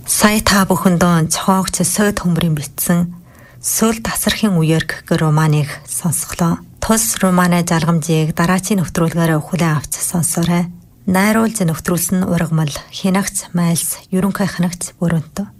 Сая та бүхэндөө цохоогч сойд хөмбөрийн бичсэн Сүл тасархын үеэр гэх романыг сонсголоо. Тус романы залгамжийг дараачийн нэвтрүүлгээр хүлээн авч сонсоорой. Найруулж нэвтрүүлсэн ургамал хянагч Майлс ерөнхий хянагч Өрөнтөө.